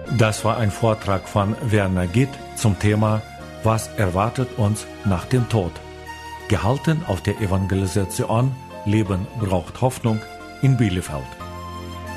Das war ein Vortrag von Werner Gitt zum Thema Was erwartet uns nach dem Tod? Gehalten auf der Evangelisation Leben braucht Hoffnung in Bielefeld.